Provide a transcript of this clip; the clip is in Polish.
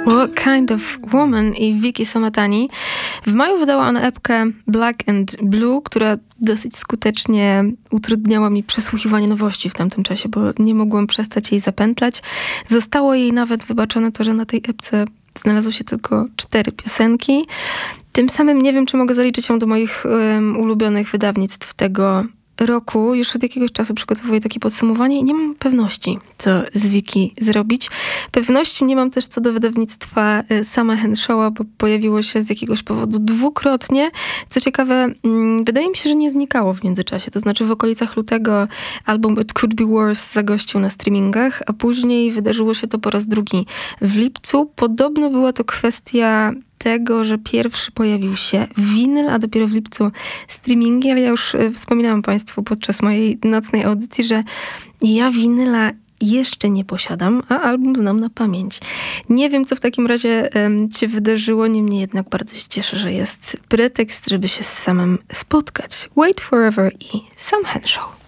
What Kind of Woman i Vicky Samatani. W maju wydała ona epkę Black and Blue, która dosyć skutecznie utrudniała mi przesłuchiwanie nowości w tamtym czasie, bo nie mogłam przestać jej zapętlać. Zostało jej nawet wybaczone to, że na tej epce znalazło się tylko 4 piosenki. Tym samym nie wiem, czy mogę zaliczyć ją do moich ulubionych wydawnictw tego roku. Już od jakiegoś czasu przygotowuję takie podsumowanie i nie mam pewności, co z Wiki zrobić. Pewności nie mam też co do wydawnictwa Sama Henshaw'a, bo pojawiło się z jakiegoś powodu dwukrotnie. Co ciekawe, wydaje mi się, że nie znikało w międzyczasie. To znaczy w okolicach lutego album It Could Be Worse zagościł na streamingach, a później wydarzyło się to po raz drugi w lipcu. Podobno była to kwestia tego, że pierwszy pojawił się winyl, a dopiero w lipcu streamingi, ale ja już wspominałam Państwu podczas mojej nocnej audycji, że ja winyla jeszcze nie posiadam, a album znam na pamięć. Nie wiem, co w takim razie się wydarzyło, niemniej jednak bardzo się cieszę, że jest pretekst, żeby się z Samem spotkać. Wait Forever i Sam Henshaw.